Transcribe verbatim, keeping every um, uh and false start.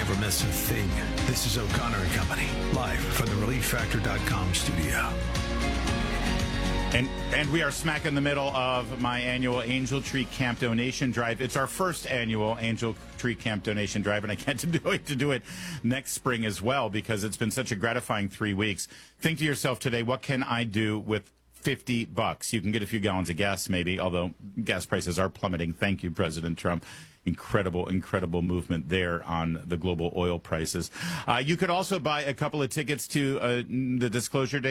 never miss a thing. This is O'Connor and Company, live from the relief factor dot com studio. And and we are smack in the middle of my annual Angel Tree Camp donation drive. It's our first annual Angel Tree Camp donation drive, and I can't wait to do it next spring as well because it's been such a gratifying three weeks. Think to yourself today, what can I do with fifty bucks? You can get a few gallons of gas maybe, although gas prices are plummeting. Thank you, President Trump. Incredible, incredible movement there on the global oil prices. Uh, you could also buy a couple of tickets to uh, the Disclosure Day.